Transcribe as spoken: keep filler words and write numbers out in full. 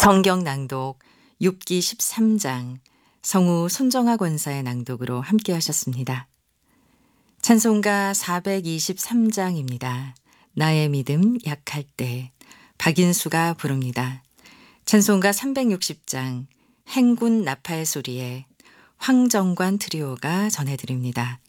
성경 낭독 욥기 십삼 장 성우 손정아 권사의 낭독으로 함께 하셨습니다. 찬송가 사백이십삼 장입니다. 나의 믿음 약할 때 박인수가 부릅니다. 찬송가 삼백육십 장 행군 나팔 소리에 황정관 트리오가 전해드립니다.